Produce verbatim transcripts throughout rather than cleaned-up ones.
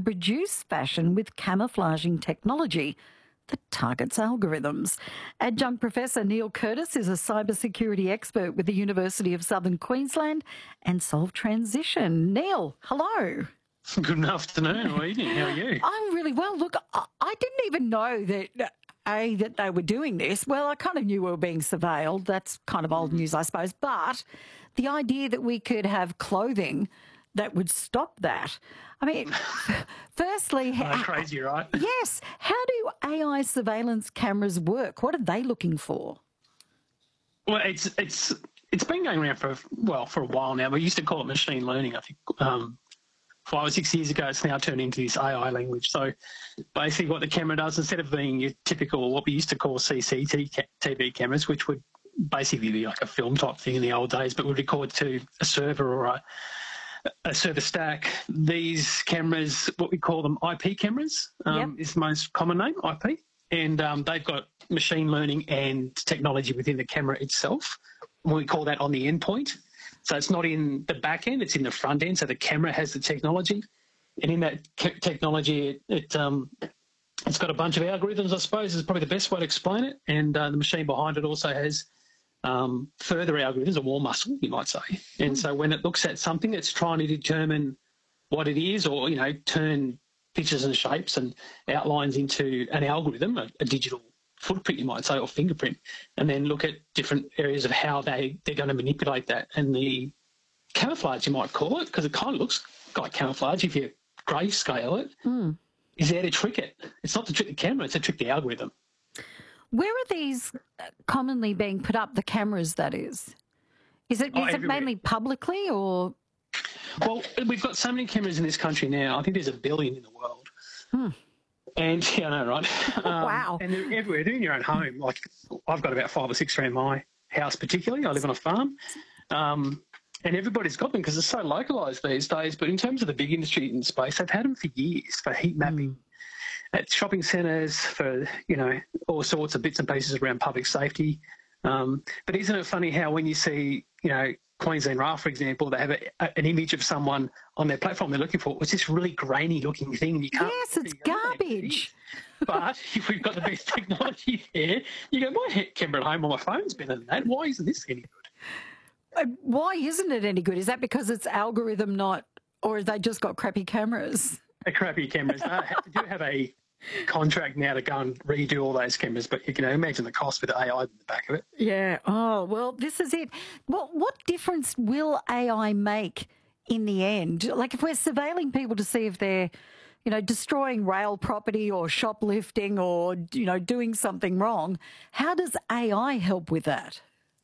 to produce fashion with camouflaging technology that targets algorithms. Adjunct Professor Neil Curtis is a cybersecurity expert with the University of Southern Queensland and Solve Transition. Neil, hello. Good afternoon or evening. How are you? I'm really well. Look, I, I didn't even know that, A, that they were doing this. Well, I kind of knew we were being surveilled. That's kind of old news, I suppose. But the idea that we could have clothing that would stop that. I mean, firstly... Oh, crazy, right? Yes. How do A I surveillance cameras work? What are they looking for? Well, it's it's it's been going around for, well, for a while now. We used to call it machine learning, I think, um, five or six years ago. It's now turned into this A I language. So basically what the camera does, instead of being your typical, what we used to call C C T V cameras, which would basically be like a film type thing in the old days, but would record to a server or a, a server stack, these cameras, what we call them I P cameras, um, yep. is the most common name, I P. And um, they've got machine learning and technology within the camera itself. We call that on the endpoint. So it's not in the back end, it's in the front end. So the camera has the technology. And in that technology, it, it, um, it's got a bunch of algorithms, I suppose, is probably the best way to explain it. And uh, the machine behind it also has um, further algorithms, or more muscle, you might say. And so when it looks at something, it's trying to determine what it is, or, you know, turn pictures and shapes and outlines into an algorithm, a, a digital footprint, you might say, or fingerprint, and then look at different areas of how they, they're going to manipulate that. And the camouflage, you might call it, because it kind of looks like camouflage if you grayscale it, mm. is there to trick it. It's not to trick the camera, it's to trick the algorithm. Where are these commonly being put up, the cameras, that is? Is it, is oh, it mainly publicly or...? Well, we've got so many cameras in this country now. I think there's a billion in the world. Hmm. And, yeah, I know, right? Um, wow. And they're everywhere. They're in your own home. Like, I've got about five or six around my house particularly. I live on a farm. Um, and everybody's got them because it's so localised these days. But in terms of the big industry in space, they've had them for years for heat mapping. Mm. At shopping centres, for, you know, all sorts of bits and pieces around public safety. Um, but isn't it funny how when you see, you know, Queensland Rail, for example, they have a, a, an image of someone on their platform they're looking for. It's this really grainy-looking thing. And you can't yes, it's garbage. But if we've got the best technology there, you go, my camera at home on my phone's better than that. Why isn't this any good? Uh, why isn't it any good? Is that because it's algorithm not, or have they just got crappy cameras? A crappy cameras. uh, do have a contract now to go and redo all those cameras, but you can imagine the cost with the A I in the back of it. Yeah. Oh, well, this is it. Well, what difference will A I make in the end? Like if we're surveilling people to see if they're, you know, destroying rail property or shoplifting or, you know, doing something wrong, how does A I help with that?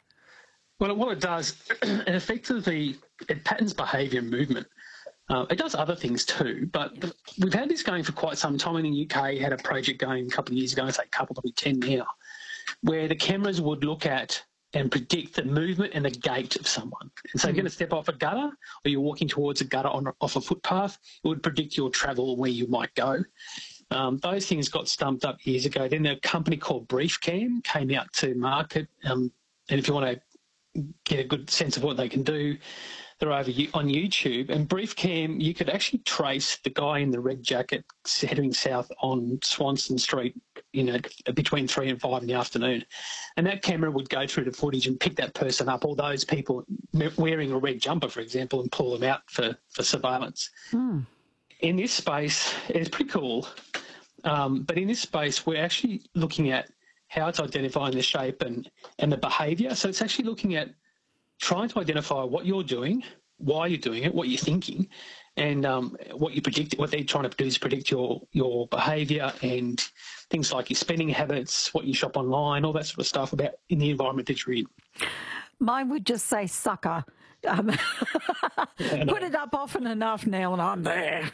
Well, what it does, it effectively, it patterns behaviour and movement. Uh, it does other things too, but we've had this going for quite some time. In the U K, had a project going a couple of years ago, I'd say a couple, probably ten now, where the cameras would look at and predict the movement and the gait of someone. And so mm. you're going to step off a gutter or you're walking towards a gutter on, off a footpath, it would predict your travel, where you might go. Um, those things got stumped up years ago. Then a company called BriefCam came out to market, um, and if you want to get a good sense of what they can do, they're over on YouTube. And BriefCam, you could actually trace the guy in the red jacket heading south on Swanston Street, you know, between three and five in the afternoon. And that camera would go through the footage and pick that person up, or those people wearing a red jumper, for example, and pull them out for, for surveillance. Mm. In this space, it's pretty cool. Um, but in this space, we're actually looking at how it's identifying the shape and, and the behaviour. So it's actually looking at trying to identify what you're doing, why you're doing it, what you're thinking, and um, what you predict. What they're trying to do is predict your your behaviour and things like your spending habits, what you shop online, all that sort of stuff about in the environment that you're in. Mine would just say sucker. Um, yeah, put it up often enough, Neil, and I'm there.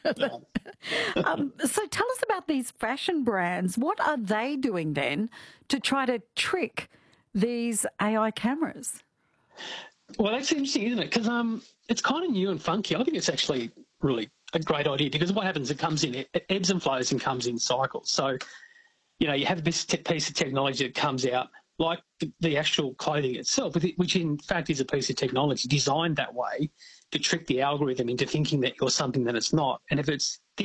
um, so tell us about these fashion brands. What are they doing then to try to trick these A I cameras? Well, that's interesting, isn't it? Because um, it's kind of new and funky. I think it's actually really a great idea, because what happens, it comes in, it ebbs and flows and comes in cycles. So, you know, you have this piece of technology that comes out, like the, the actual clothing itself, which in fact is a piece of technology designed that way to trick the algorithm into thinking that you're something that it's not. And if it's